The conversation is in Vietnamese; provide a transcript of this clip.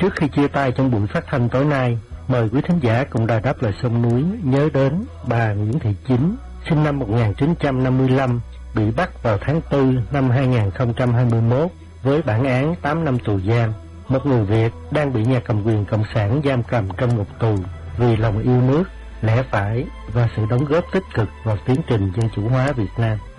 Trước khi chia tay trong buổi phát thanh tối nay, mời quý thính giả cùng Đài Đáp Lời Sông Núi nhớ đến bà Nguyễn Thị Chính, sinh năm 1955, bị bắt vào tháng 4 năm 2021 với bản án 8 năm tù giam. Một người Việt đang bị nhà cầm quyền Cộng sản giam cầm trong ngục tù vì lòng yêu nước, lẽ phải và sự đóng góp tích cực vào tiến trình dân chủ hóa Việt Nam.